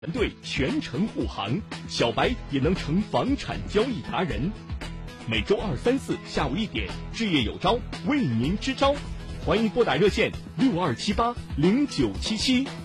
团队全程护航，小白也能成房产交易达人。每周2、3、4下午1点，置业有招为您支招，欢迎拨打热线62780977。